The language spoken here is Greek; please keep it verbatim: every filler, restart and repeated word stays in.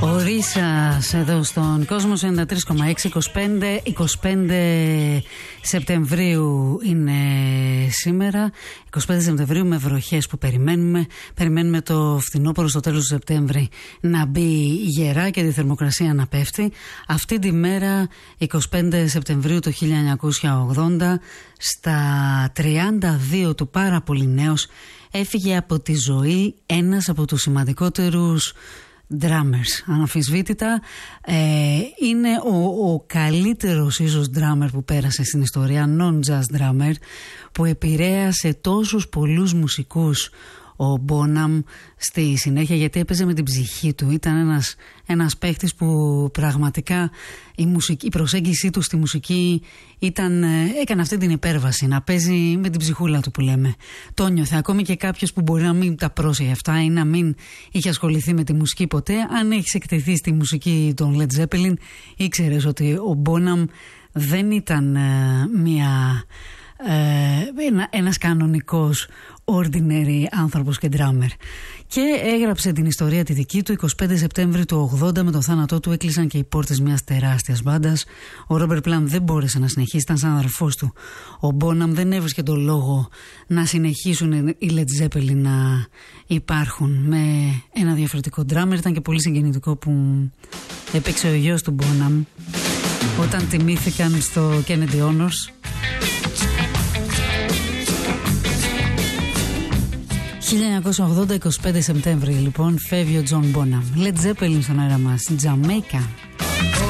Ο Ρίσας εδώ στον Κόσμος ενενήντα τρία κόμμα έξι. είκοσι πέντε Σεπτεμβρίου είναι σήμερα. είκοσι πέντε Σεπτεμβρίου με βροχές που περιμένουμε. Περιμένουμε το φθινόπωρο στο τέλος του Σεπτέμβρη να μπει γερά και τη θερμοκρασία να πέφτει. Αυτή τη μέρα, είκοσι πέντε Σεπτεμβρίου του χίλια εννιακόσια ογδόντα, στα τριάντα δύο του, πάρα πολύ νέος, έφυγε από τη ζωή ένας από τους σημαντικότερους drummers, αναμφισβήτητα. ε, είναι ο, ο καλύτερος ίσως drummer που πέρασε στην ιστορία, non-jazz drummer, που επηρέασε τόσους πολλούς μουσικούς ο Bonham στη συνέχεια, γιατί έπαιζε με την ψυχή του. Ήταν ένας, ένας παίχτης που πραγματικά η, μουσική, η προσέγγιση του στη μουσική ήταν, έκανε αυτή την υπέρβαση, να παίζει με την ψυχούλα του που λέμε. Το νιώθε. Ακόμη και κάποιος που μπορεί να μην τα πρόσεχε αυτά ή να μην είχε ασχοληθεί με τη μουσική ποτέ, αν έχεις εκτεθεί στη μουσική των Led Zeppelin, ήξερες ότι ο Bonham δεν ήταν ε, μια... Ε, ένα, ένας κανονικός ordinary άνθρωπος και drummer. Και έγραψε την ιστορία τη δική του. είκοσι πέντε Σεπτέμβρη του ογδόντα, με το θάνατό του, έκλεισαν και οι πόρτες μιας τεράστιας μπάντας. Ο Ρόμπερτ Πλαντ δεν μπόρεσε να συνεχίσει, ήταν σαν αδερφός του. Ο Bonham δεν έβρισκε τον λόγο να συνεχίσουν οι Led Zeppelin να υπάρχουν με ένα διαφορετικό drummer. Ήταν και πολύ συγκινητικό που έπαιξε ο γιος του Bonham όταν τιμήθηκαν στο Kennedy Honors. χίλια εννιακόσια ογδόντα, είκοσι πέντε Σεπτέμβρη λοιπόν, φεύγει ο Τζον Bonham. Led Zeppelin στον αέρα μας, Jamaica.